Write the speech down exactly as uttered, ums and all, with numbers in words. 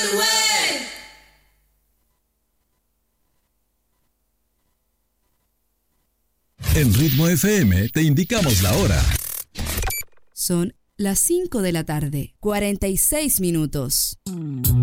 En Ritmo F M te indicamos la hora. Son las cinco de la tarde, cuarenta y seis minutos.